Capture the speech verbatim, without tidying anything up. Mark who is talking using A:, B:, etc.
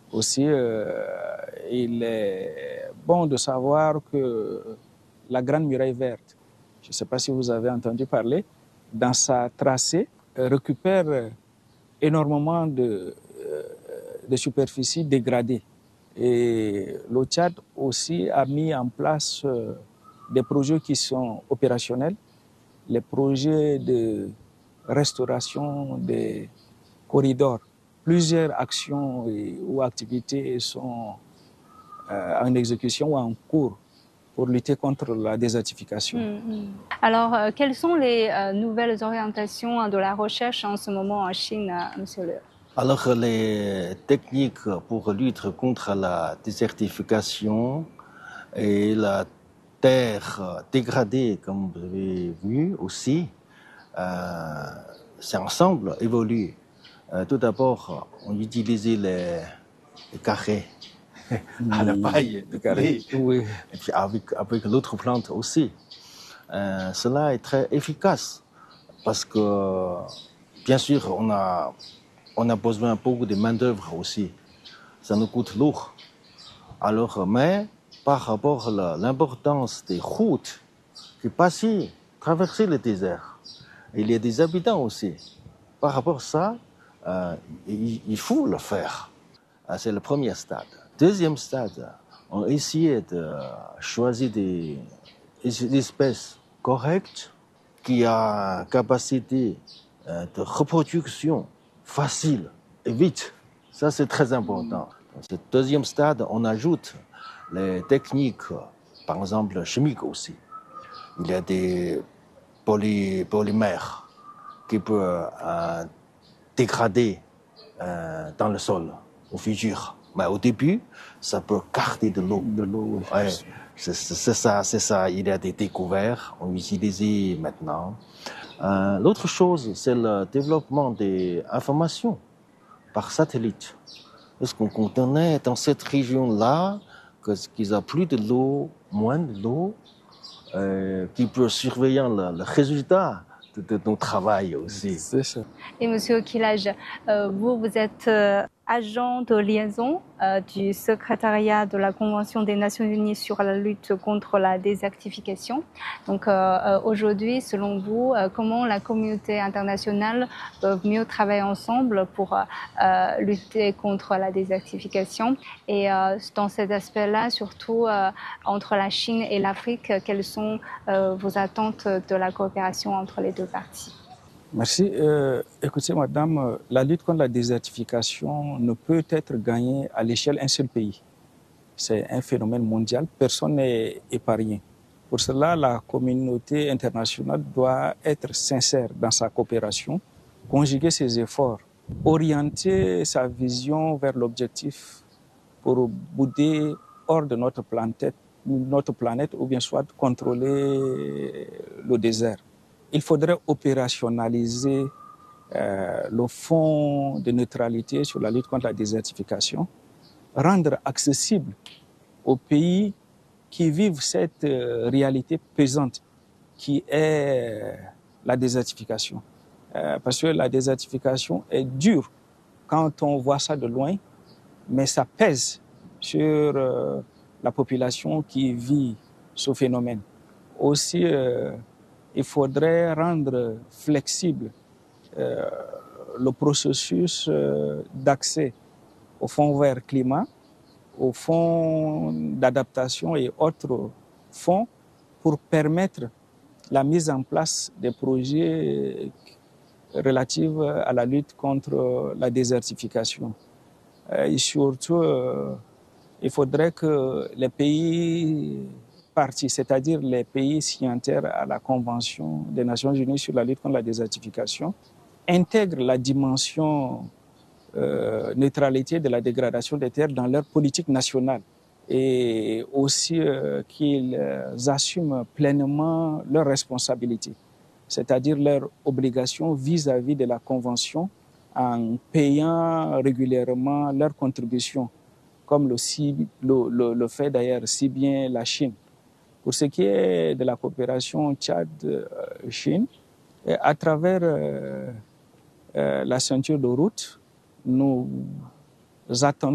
A: Aussi, euh, il est bon de savoir que la Grande Muraille Verte, je ne sais pas si vous avez entendu parler, dans sa tracée, récupère énormément de, de superficie dégradée. Et le Tchad aussi a mis en place des projets qui sont opérationnels, les projets de restauration des corridors. Plusieurs actions ou activités sont en exécution ou en cours pour lutter contre la désertification.
B: Mmh. Alors, euh, quelles sont les euh, nouvelles orientations de la recherche en ce moment en Chine, euh, Monsieur Le?
C: Alors, les techniques pour lutter contre la désertification et la terre dégradée, comme vous avez vu aussi, euh, c'est ensemble évolué. Euh, tout d'abord, on utilisait les, les carrés à la paille,
A: de carré.
C: Oui.
A: Oui.
C: Et puis avec, avec l'autre plante aussi. Euh, cela est très efficace parce que, bien sûr, on a, on a besoin beaucoup de main-d'œuvre aussi. Ça nous coûte lourd. Alors, mais par rapport à l'importance des routes qui passent, traverser le désert, il y a des habitants aussi. Par rapport à ça, euh, il, il faut le faire. C'est le premier stade. Deuxième stade, on a essayé de choisir des, des espèces correctes qui ont capacité de reproduction facile et vite. Ça, c'est très important. Dans ce deuxième stade, on ajoute les techniques, par exemple chimiques aussi. Il y a des poly, polymères qui peuvent euh, dégrader euh, dans le sol au futur. Mais au début, ça peut garder de l'eau.
A: De l'eau, oui.
C: Ouais, c'est ça, c'est ça. Il y a des découvertes, on utilise maintenant. Euh, L'autre chose, c'est le développement des informations par satellite. Est-ce qu'on connaît dans cette région-là qu'il y a plus de l'eau, moins de l'eau, euh, qui peut surveiller le, le résultat de, de nos travail aussi.
A: C'est ça.
B: Et Monsieur Kilage, euh, vous, vous êtes euh, agent de liaison euh, du secrétariat de la Convention des Nations Unies sur la lutte contre la désertification. Donc euh, aujourd'hui, selon vous, euh, comment la communauté internationale peut mieux travailler ensemble pour euh, lutter contre la désertification? Et euh, dans cet aspect-là, surtout euh, entre la Chine et l'Afrique, quelles sont euh, vos attentes de la coopération entre les deux parties?
A: Merci. Euh, écoutez, madame, la lutte contre la désertification ne peut être gagnée à l'échelle d'un seul pays. C'est un phénomène mondial, personne n'est épargné. Pour cela, la communauté internationale doit être sincère dans sa coopération, conjuguer ses efforts, orienter sa vision vers l'objectif pour bouder hors de notre planète, notre planète ou bien soit contrôler le désert. Il faudrait opérationnaliser euh, le fonds de neutralité sur la lutte contre la désertification, rendre accessible aux pays qui vivent cette euh, réalité pesante qui est la désertification. Euh, parce que la désertification est dure quand on voit ça de loin, mais ça pèse sur euh, la population qui vit ce phénomène. Aussi, euh, il faudrait rendre flexible euh, le processus euh, d'accès au fonds vert climat, au fonds d'adaptation et autres fonds pour permettre la mise en place des projets relatifs à la lutte contre la désertification. Et surtout, euh, il faudrait que les pays parties, c'est-à-dire les pays signataires à la Convention des Nations Unies sur la lutte contre la désertification, intègrent la dimension euh, neutralité de la dégradation des terres dans leur politique nationale et aussi euh, qu'ils assument pleinement leurs responsabilités, c'est-à-dire leurs obligations vis-à-vis de la Convention en payant régulièrement leurs contributions, comme le, le, le, le fait d'ailleurs si bien la Chine. Pour ce qui est de la coopération Tchad-Chine, à travers euh, euh, la ceinture de route, nous attendons